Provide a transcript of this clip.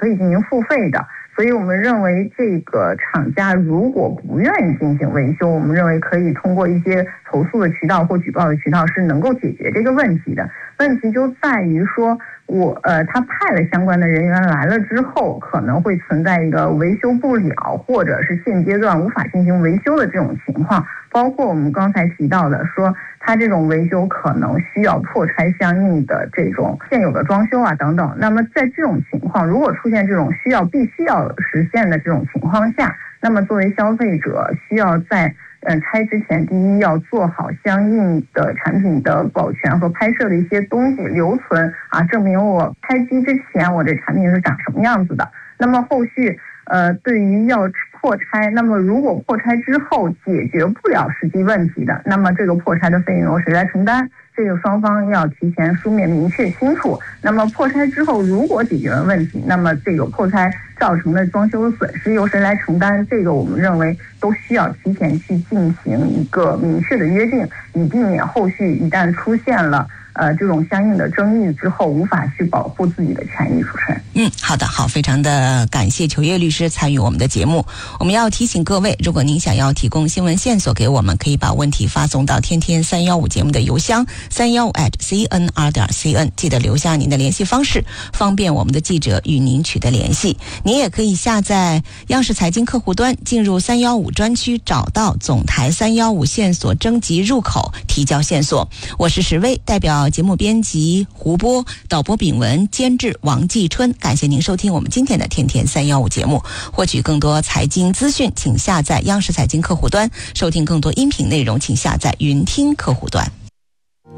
可以进行付费的。所以我们认为这个厂家如果不愿意进行维修，我们认为可以通过一些投诉的渠道或举报的渠道是能够解决这个问题的。问题就在于说他派了相关的人员来了之后，可能会存在一个维修不了，或者是现阶段无法进行维修的这种情况。包括我们刚才提到的说，它这种维修可能需要破拆相应的这种现有的装修啊等等。那么在这种情况，如果出现这种必须要实现的这种情况下，那么作为消费者需要在拆之前，第一要做好相应的产品的保全和拍摄的一些东西留存啊，证明我开机之前我这产品是长什么样子的。那么后续对于要破拆，那么如果破拆之后解决不了实际问题的，那么这个破拆的费用由谁来承担？这个双方要提前书面明确清楚。那么破拆之后如果解决了问题，那么这个破拆造成的装修损失由谁来承担？这个我们认为都需要提前去进行一个明确的约定，以避免后续一旦出现了这种相应的争议之后无法去保护自己的权益。主持人， 好的，好，非常的感谢裘月律师参与我们的节目。我们要提醒各位，如果您想要提供新闻线索给我们，可以把问题发送到天天315节目的邮箱315@cnr.cn， 记得留下您的联系方式，方便我们的记者与您取得联系。您也可以下载央视财经客户端，进入315专区，找到总台315线索征集入口，提交线索。我是石薇，代表节目编辑胡波，导播炳文，监制王继春。感谢您收听我们今天的天天315节目。获取更多财经资讯，请下载央视财经客户端；收听更多音频内容，请下载云听客户端。